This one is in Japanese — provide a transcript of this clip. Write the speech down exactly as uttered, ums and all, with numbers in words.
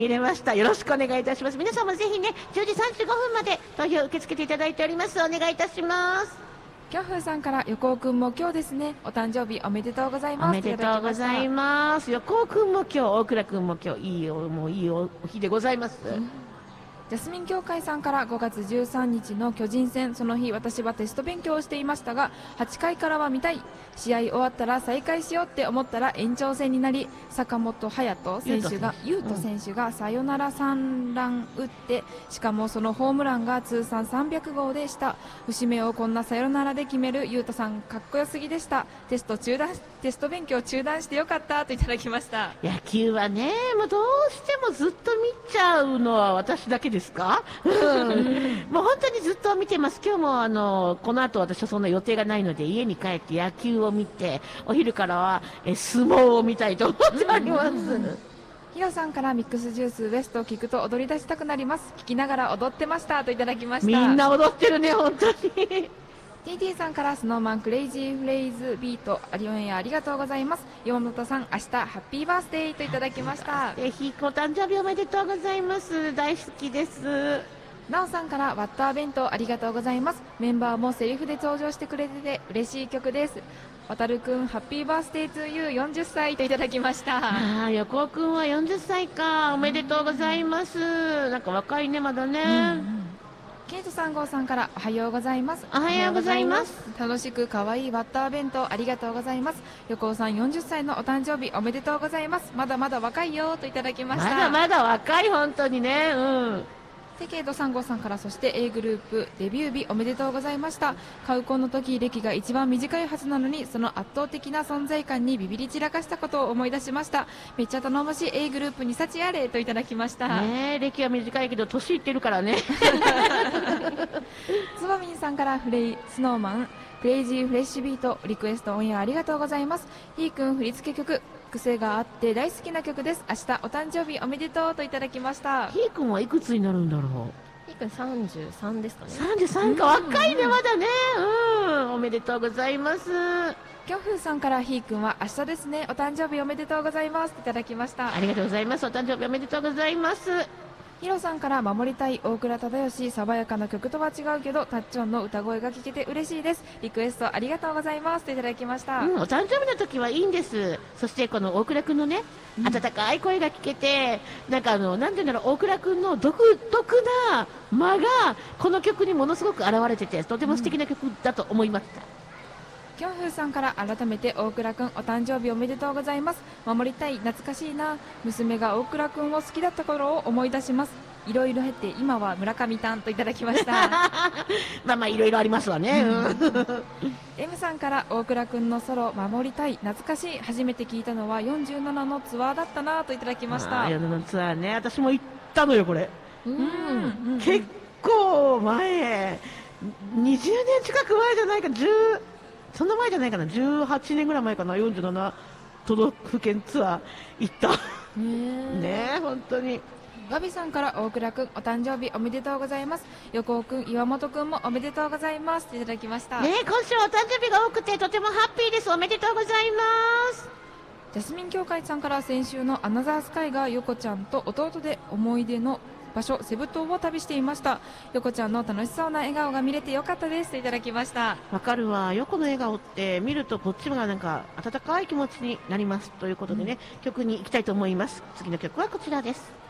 入れました。よろしくお願いいたします。皆さんもぜひね、じゅうじさんじゅうごふんまで投票受け付けていただいております。お願いいたします。 キョンフーさんから横尾くんも今日ですね、お誕生日おめでとうございます。 おめでとうございます。横尾くんも今日、大倉くんも今日、いいお、もういいお日でございます。うん、 ジャスミン協会さんからごがつじゅうさんにちの巨人戦、その日私はテスト勉強をしていましたがはちかいからは見たい、試合終わったら再開しようって思ったら延長戦になり、坂本勇人選手が優斗選手がサヨナラさんラン打って、しかもそのホームランが通算さんびゃくごうでした。節目をこんなサヨナラで決める優斗さんかっこよすぎでした。テスト中断テスト勉強中断してよかったといただきました。 野球はね、もうどうしてもずっと見ちゃうのは私だけですか？うん、もう本当にずっと見てます。今日もあのこの後私はそんな予定がないので家に帰って野球を見て、お昼からはえ相撲を見たいと思っております。 ヒロさんからミックスジュースウエストを聞くと踊り出したくなります。聞きながら踊ってましたといただきました。 みんな踊ってるね本当に。 ティーティー さんからスノーマンクレイジーフレイズビートアリオンエアありがとうございます。山本さん明日ハッピーバースデーといただきました。 ぜひお誕生日おめでとうございます。大好きです。 なおさんからワッター弁当ありがとうございます。メンバーもセリフで登場してくれてて嬉しい曲です。わたるくんハッピーバースデートゥーユーよんじゅっさいといただきました。 ああ、横尾くんはよんじゅっさいか。おめでとうございます。なんか若いねまだね。うんうん、 ケイトさん号さんからおはようございます。 おはようございます。 楽しく可愛いワッター弁当ありがとうございます。横尾さんよんじゅっさいのお誕生日おめでとうございます。まだまだ若いよといただきました。 まだまだ若い本当にね。うん。 テケイドさん号さんからそして A グループデビュー日おめでとうございました。カウコンの時歴が一番短いはずなのにその圧倒的な存在感にビビり散らかしたことを思い出しました。めっちゃ頼もしい A グループに幸あれといただきました。 ねえ、歴は短いけど年いってるからね。 つばみんさんからフレイスノーマンクレイジーフレッシュビートリクエストオンエアありがとうございます。ひーくん振り付け曲癖があって大好きな曲です。明日お誕生日おめでとうといただきました。 ひーくんはいくつになるんだろう。 ひーくんさんじゅうさんですかね。 さんじゅうさんか、若いねまだね。うん、おめでとうございます。 キョンフーさんからひーくんは明日ですね、お誕生日おめでとうございますといただきました。 ありがとうございます。お誕生日おめでとうございます。 ヒロさんから守りたい大倉忠義、爽やかな曲とは違うけどタッチョンの歌声が聞けて嬉しいです。リクエストありがとうございますといただきました。 うん、お誕生日の時はいいんです。そしてこの大倉くんのね、うん、温かい声が聞けて、なんかあのなんていうんだろう、大倉くんの独特な間がこの曲にものすごく現れてて、とても素敵な曲だと思いました。うん、 キョンフーさんから改めて大倉くんお誕生日おめでとうございます。守りたい、懐かしいな、娘が大倉くんを好きだった頃を思い出します。いろいろ減って今は村上たんといただきました。 まあまあいろいろありますわね。 M さんから大倉くんのソロ守りたい、懐かしい、初めて聞いたのはよんじゅうななのツアーだったなといただきました。 よんじゅうななのツアーね、私も行ったのよこれ。 うん、 結構前、にじゅうねん近く前じゃないか、じゅうそんな前じゃないかな、じゅうはちねんぐらい前かな、よんじゅうなな都道府県ツアー行った。ねえ、本当に。 ガビさんから大倉くんお誕生日おめでとうございます。横尾くん、岩本くんもおめでとうございますといただきました。 ねえ、今週はお誕生日が多くてとてもハッピーです。おめでとうございます。 ジャスミン協会さんから先週のアナザースカイが横ちゃんと弟で思い出の場所セブ島を旅していました。横ちゃんの楽しそうな笑顔が見れてよかったですといただきました。 わかるわ、横の笑顔って見るとこっちがなんか温かい気持ちになりますということでね、うん、曲に行きたいと思います。次の曲はこちらです。